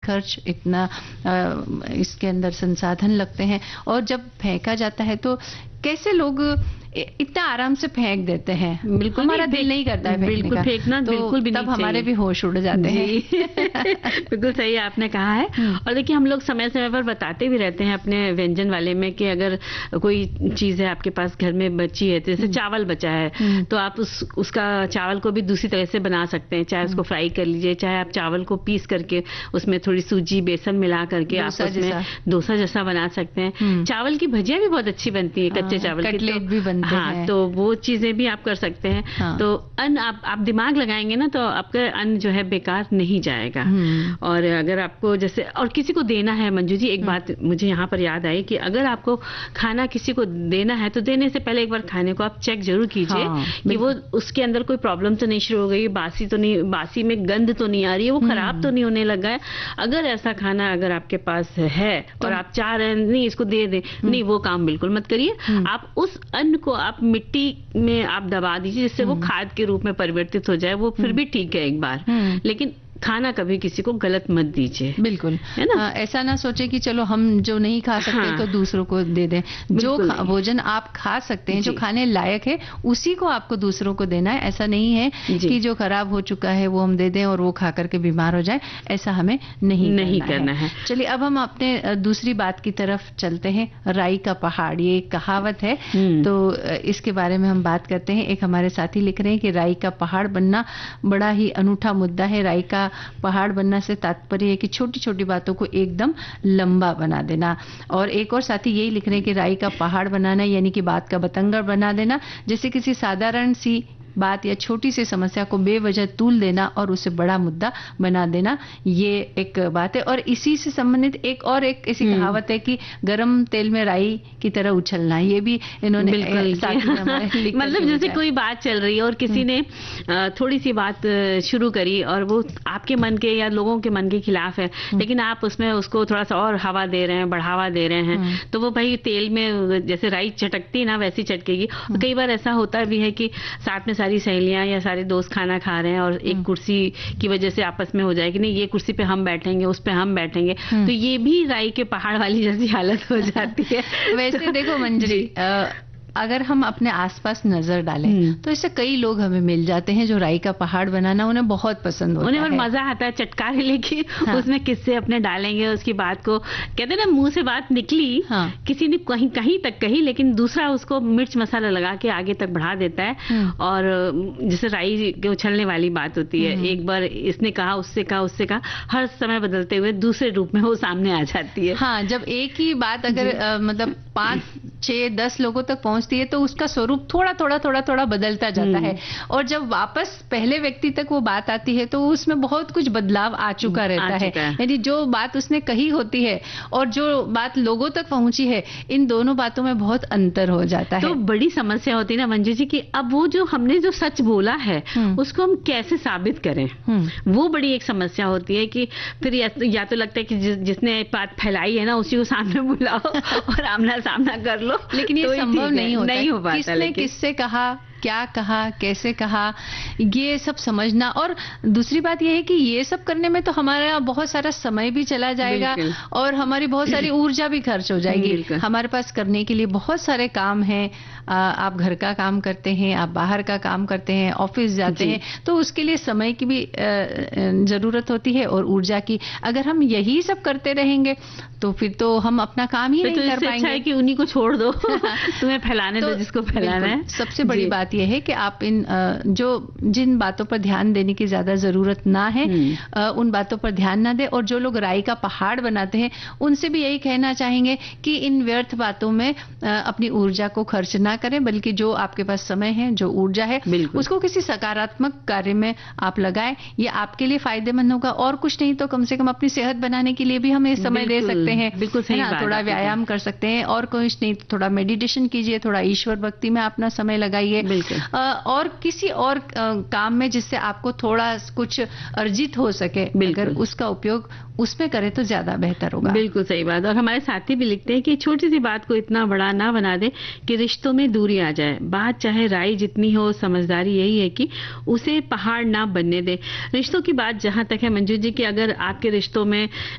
खर्च, इतना इसके अंदर संसाधन लगते हैं, और जब फेंका जाता है तो कैसे लोग इतना आराम से फेंक देते हैं। बिल्कुल हमारा दिल नहीं करता है फेंकने का, फेंकना तो बिल्कुल भी नहीं तब हमारे भी होश उड़ जाते हैं। बिल्कुल सही आपने कहा है। और देखिए हम लोग समय समय पर बताते भी रहते हैं अपने व्यंजन वाले में कि अगर कोई चीज है आपके पास घर में बची है, जैसे चावल बचा है, तो आप उसका चावल को भी दूसरी तरह से बना सकते हैं। चाहे उसको फ्राई कर लीजिए, चाहे आप चावल को पीस करके उसमें थोड़ी सूजी बेसन मिला करके आप उसमें डोसा जैसा बना सकते हैं। चावल की भजिया भी बहुत अच्छी बनती है, कच्चे चावल की, कटलेट भी बनते हैं। तो वो चीजें भी आप कर सकते हैं। तो अन्न आप दिमाग लगाएंगे ना तो आपका अन्न जो है बेकार नहीं जाएगा। और अगर आपको जैसे और किसी को देना है, मंजू जी एक बात मुझे यहाँ पर याद आई कि अगर आपको खाना किसी को देना है तो देने से पहले एक बार खाने को आप चेक जरूर कीजिए कि वो उसके अंदर कोई प्रॉब्लम तो नहीं शुरू हो गई, बासी तो नहीं, बासी में गंध तो नहीं आ रही है, वो खराब तो नहीं होने लगा है। अगर ऐसा खाना अगर आपके पास है और आप चाह रहे हैं नहीं इसको दे दें, नहीं वो काम बिल्कुल मत करिए। आप उस अन्न को आप मिट्टी में आप दबा दीजिए जिससे वो खाद के रूप में परिवर्तित हो जाए, वो फिर भी ठीक है एक बार, लेकिन खाना कभी किसी को गलत मत दीजिए। बिल्कुल, है ना? ऐसा ना सोचे कि चलो हम जो नहीं खा सकते तो दूसरों को दे दें। जो भोजन आप खा सकते हैं, जो खाने लायक है, उसी को आपको दूसरों को देना है। ऐसा नहीं है कि जो खराब हो चुका है वो हम दे दें और वो खा करके बीमार हो जाए, ऐसा हमें नहीं करना है। चलिए अब हम अपने दूसरी बात की तरफ चलते हैं। राई का पहाड़, ये एक कहावत है, तो इसके बारे में हम बात करते हैं। एक हमारे साथी लिख रहे हैं कि राई का पहाड़ बनना बड़ा ही अनूठा मुद्दा है। राई का पहाड़ बनना से तात्पर्य है कि छोटी छोटी बातों को एकदम लंबा बना देना। और एक और साथी यही लिख रहे हैं कि राई का पहाड़ बनाना यानी कि बात का बतंगड़ बना देना, जैसे किसी साधारण सी बात या छोटी सी समस्या को बेवजह तूल देना और उसे बड़ा मुद्दा बना देना, ये एक बात है। और इसी से संबंधित एक ऐसी कहावत है कि गरम तेल में राई की तरह उछलना, ये भी इन्होंने मतलब जैसे कोई बात चल रही है और किसी ने थोड़ी सी बात शुरू करी और वो आपके मन के या लोगों के मन के खिलाफ है, लेकिन आप उसमें उसको थोड़ा सा और हवा दे रहे हैं, बढ़ावा दे रहे हैं, तो वो भाई तेल में जैसे राई चटकती ना वैसी चटकेगी। कई बार ऐसा होता भी है कि साथ में सारी सहेलियां या सारे दोस्त खाना खा रहे हैं और एक कुर्सी की वजह से आपस में हो जाए कि नहीं ये कुर्सी पे हम बैठेंगे, उस पे हम बैठेंगे, तो ये भी राई के पहाड़ वाली जैसी हालत हो जाती है। वैसे देखो मंजरी, अगर हम अपने आसपास नजर डालें तो ऐसे कई लोग हमें मिल जाते हैं जो राई का पहाड़ बनाना उन्हें बहुत पसंद होता है, उन्हें मजा आता है चटकारे लेके उसमें किस्से अपने डालेंगे, उसकी बात को कहते हैं ना मुंह से बात निकली, किसी ने कहीं तक कही, लेकिन दूसरा उसको मिर्च मसाला लगा के आगे तक बढ़ा देता है। और जैसे राई के उछलने वाली बात होती है, एक बार इसने कहा उससे कहा, हर समय बदलते हुए दूसरे रूप में वो सामने आ जाती है। हाँ, जब एक ही बात अगर मतलब 5, 6, 10 लोगों तक पहुंचती है तो उसका स्वरूप थोड़ा बदलता जाता है, और जब वापस पहले व्यक्ति तक वो बात आती है तो उसमें बहुत कुछ बदलाव आ चुका रहता है। यानी जो बात उसने कही होती है और जो बात लोगों तक पहुंची है, इन दोनों बातों में बहुत अंतर हो जाता है। तो बड़ी समस्या होती है ना मंजू जी कि अब वो जो हमने जो सच बोला है उसको हम कैसे साबित करें, वो बड़ी एक समस्या होती है कि फिर या तो लगता है कि जिसने बात फैलाई है ना उसी को सामने बुलाओ और आमना सामना कर लो, लेकिन ये संभव नहीं हो पाता। किसने किससे कहा, क्या कहा, कैसे कहा, ये सब समझना। और दूसरी बात ये है कि ये सब करने में तो हमारा बहुत सारा समय भी चला जाएगा और हमारी बहुत सारी ऊर्जा भी खर्च हो जाएगी। हमारे पास करने के लिए बहुत सारे काम हैं, आप घर का काम करते हैं, आप बाहर का काम करते हैं, ऑफिस जाते हैं, तो उसके लिए समय की भी जरूरत होती है और ऊर्जा की। अगर हम यही सब करते रहेंगे तो फिर तो हम अपना काम ही नहीं कर पाएंगे। अच्छा है कि उन्हीं को छोड़ दो तुम्हें फैलाने दो जिसको फैलाना है। सबसे बड़ी बात यह है कि आप जिन बातों पर ध्यान देने की ज्यादा जरूरत ना है उन बातों पर ध्यान ना दे। और जो लोग राई का पहाड़ बनाते हैं उनसे भी यही कहना चाहेंगे कि इन व्यर्थ बातों में अपनी ऊर्जा को खर्च ना करें, बल्कि जो आपके पास समय है, जो ऊर्जा है, उसको किसी सकारात्मक कार्य में आप लगाएं। ये आपके लिए फायदेमंद होगा, और कुछ नहीं तो कम से कम अपनी सेहत बनाने के लिए भी हम समय दे सकते हैं। बिल्कुल सही बात, थोड़ा व्यायाम कर सकते हैं, और कुछ नहीं तो थोड़ा मेडिटेशन कीजिए, थोड़ा ईश्वर भक्ति में अपना समय लगाइए, और किसी और काम में जिससे आपको थोड़ा कुछ अर्जित हो सके, अगर उसका उपयोग उसमें करें तो ज्यादा बेहतर होगा। बिल्कुल सही बात। और हमारे साथी भी लिखते हैं कि छोटी सी बात को इतना बड़ा ना बना दे कि रिश्तों में दूरी आ जाए। बात चाहे राई जितनी हो, समझदारी यही है कि उसे पहाड़ ना बनने दे। रिश्तों की बात जहां तक है मंजू जी कि अगर आपके रिश्तों में